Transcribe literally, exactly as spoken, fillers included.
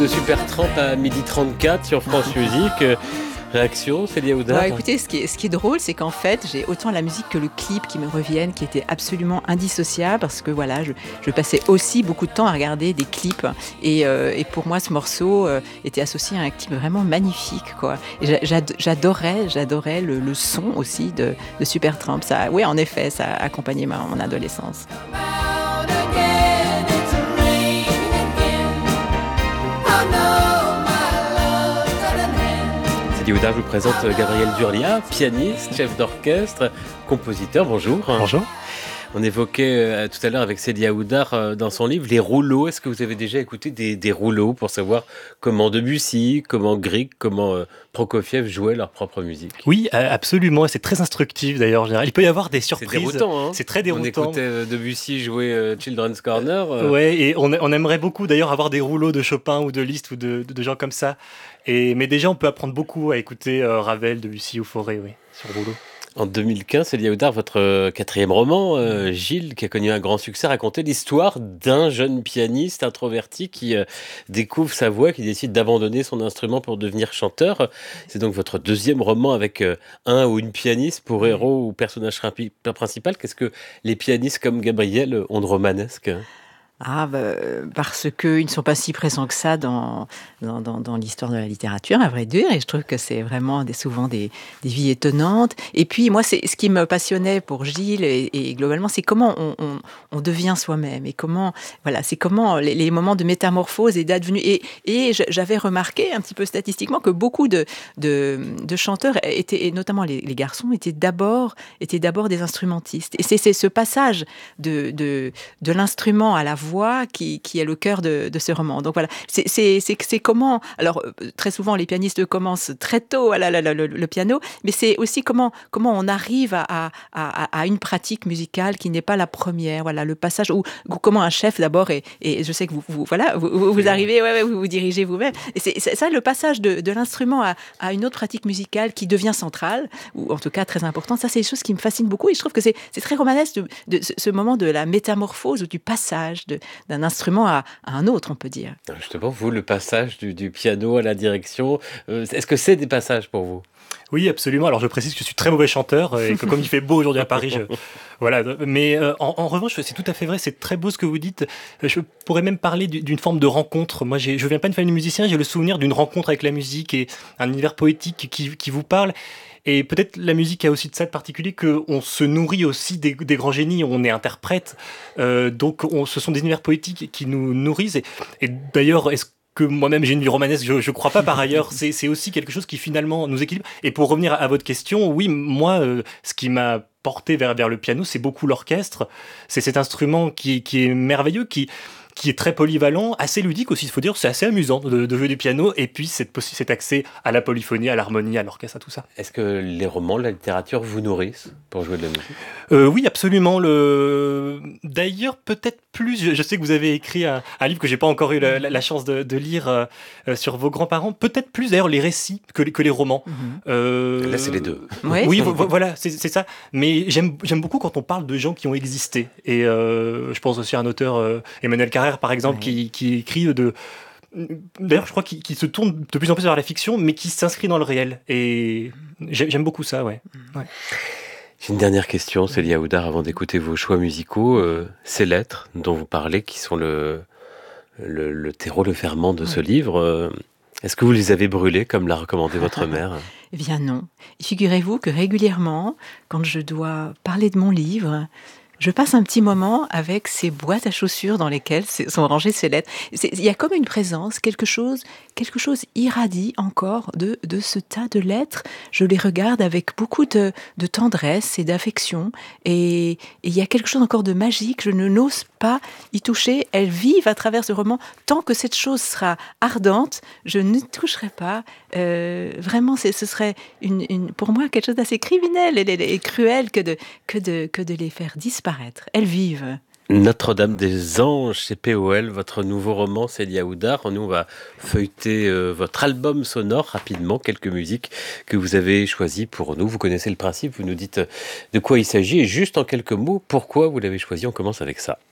De Supertramp à midi trente-quatre sur France Musique. Euh, Réaction, Célia Oudard? Ouais, écoutez, ce qui est, ce qui est drôle, c'est qu'en fait, j'ai autant la musique que le clip qui me reviennent, qui étaient absolument indissociables, parce que voilà, je, je passais aussi beaucoup de temps à regarder des clips, et, euh, et pour moi, ce morceau euh, était associé à un clip vraiment magnifique, quoi. Et j'ad- j'adorais, j'adorais le, le son aussi de, de Supertramp. Ça, oui, en effet, ça a accompagné ma, mon adolescence. Célia Oudard, je vous présente Gabriel Durlia, pianiste, chef d'orchestre, compositeur. Bonjour. Bonjour. On évoquait euh, tout à l'heure avec Célia Oudard euh, dans son livre les rouleaux. Est-ce que vous avez déjà écouté des, des rouleaux pour savoir comment Debussy, comment Grieg, comment euh, Prokofiev jouaient leur propre musique? Oui, euh, absolument. C'est très instructif d'ailleurs en général. Il peut y avoir des surprises. C'est déroutant, hein. C'est très déroutant. On écoutait euh, Debussy jouer euh, Children's Corner. Euh... Ouais, et on, on aimerait beaucoup d'ailleurs avoir des rouleaux de Chopin ou de Liszt ou de, de, de gens comme ça. Et, mais déjà, on peut apprendre beaucoup à écouter euh, Ravel, Debussy ou Fauré, oui, sur rouleau. En deux mille quinze, Célia Oudard, votre quatrième roman, euh, Gilles, qui a connu un grand succès, racontait l'histoire d'un jeune pianiste introverti qui euh, découvre sa voix, qui décide d'abandonner son instrument pour devenir chanteur. C'est donc votre deuxième roman avec euh, un ou une pianiste pour héros ou personnage rimpi- principal. Qu'est-ce que les pianistes comme Gabriel ont de romanesque? Ah, bah, parce qu'ils ne sont pas si présents que ça dans, dans, dans, dans l'histoire de la littérature, à vrai dire. Et je trouve que c'est vraiment des, souvent des, des vies étonnantes. Et puis, moi, c'est, ce qui me passionnait pour Gilles, et, et globalement, c'est comment on, on, on devient soi-même. Et comment, voilà, c'est comment les, les moments de métamorphose et d'advenue. Et, et j'avais remarqué un petit peu statistiquement que beaucoup de, de, de chanteurs, étaient, et notamment les, les garçons, étaient d'abord, étaient d'abord des instrumentistes. Et c'est, c'est ce passage de, de, de l'instrument à la voix voix qui, qui est le cœur de, de ce roman. Donc voilà, c'est, c'est, c'est, c'est comment... Alors, très souvent, les pianistes commencent très tôt à la, la, la, le, le piano, mais c'est aussi comment, comment on arrive à, à, à, à une pratique musicale qui n'est pas la première. Voilà, le passage... Ou, ou comment un chef, d'abord, et, et je sais que vous, vous, voilà, vous, vous, vous arrivez, ouais, ouais, vous vous dirigez vous-même. Et c'est, c'est ça, le passage de, de l'instrument à, à une autre pratique musicale qui devient centrale, ou en tout cas très importante, ça, c'est des choses qui me fascinent beaucoup. Et je trouve que c'est, c'est très romanesque de, de, de ce moment de la métamorphose ou du passage de d'un instrument à, à un autre, on peut dire. Justement, vous, le passage du, du piano à la direction, euh, est-ce que c'est des passages pour vous? Oui, absolument. Alors, je précise que je suis très mauvais chanteur et que comme il fait beau aujourd'hui à Paris, je... voilà. Mais euh, en, en revanche, c'est tout à fait vrai. C'est très beau ce que vous dites. Je pourrais même parler d'une forme de rencontre. Moi, j'ai, je viens pas d'une famille de musiciens. J'ai le souvenir d'une rencontre avec la musique et un univers poétique qui, qui vous parle. Et peut-être la musique a aussi de ça de particulier qu'on se nourrit aussi des, des grands génies, on est interprète, euh, donc on, ce sont des univers poétiques qui nous nourrissent. Et, et d'ailleurs, est-ce que moi-même j'ai une vie romanesque? Je ne crois pas par ailleurs. C'est, c'est aussi quelque chose qui finalement nous équilibre. Et pour revenir à, à votre question, oui, moi, euh, ce qui m'a porté vers, vers le piano, c'est beaucoup l'orchestre. C'est cet instrument qui, qui est merveilleux, qui... qui est très polyvalent, assez ludique aussi, il faut dire, c'est assez amusant de, de jouer du piano, et puis cette, cet accès à la polyphonie, à l'harmonie, à l'orchestre, à tout ça. Est-ce que les romans, la littérature vous nourrissent pour jouer de la musique? euh, Oui, absolument. Le... D'ailleurs, peut-être plus, je, je sais que vous avez écrit un, un livre que j'ai pas encore eu la, la, la chance de, de lire euh, sur vos grands-parents, peut-être plus d'ailleurs les récits que les, que les romans. Mm-hmm. Euh... Là, c'est les deux. Ouais. Oui, vo- voilà, c'est, c'est ça. Mais j'aime, j'aime beaucoup quand on parle de gens qui ont existé. Et euh, je pense aussi à un auteur, euh, Emmanuel Carrère, par exemple, ouais. qui, qui écrit de... D'ailleurs, je crois qu'il, qu'il se tourne de plus en plus vers la fiction, mais qui s'inscrit dans le réel. Et j'aime, j'aime beaucoup ça, ouais. ouais. J'ai une dernière question, Célia Oudard, avant d'écouter vos choix musicaux. Euh, ces lettres dont vous parlez, qui sont le, le, le terreau, le ferment de ouais. ce livre, euh, est-ce que vous les avez brûlées, comme l'a recommandé votre mère? Eh bien non. Figurez-vous que régulièrement, quand je dois parler de mon livre, je passe un petit moment avec ces boîtes à chaussures dans lesquelles sont rangées ces lettres. C'est, il y a comme une présence, quelque chose, quelque chose irradie encore de, de ce tas de lettres. Je les regarde avec beaucoup de, de tendresse et d'affection. Et, et il y a quelque chose encore de magique. Je ne n'ose pas y toucher. Elles vivent à travers ce roman. Tant que cette chose sera ardente, je ne toucherai pas. Euh, vraiment, c'est, ce serait une, une, pour moi quelque chose d'assez criminel et, et, et cruel que de, que, de, que de les faire disparaître. Elles vivent. Notre-Dame des Anges, chez P O L, votre nouveau roman, Célia Oudard. Nous, on va feuilleter euh, votre album sonore rapidement, quelques musiques que vous avez choisies pour nous. Vous connaissez le principe, vous nous dites de quoi il s'agit et juste en quelques mots, pourquoi vous l'avez choisi. On commence avec ça.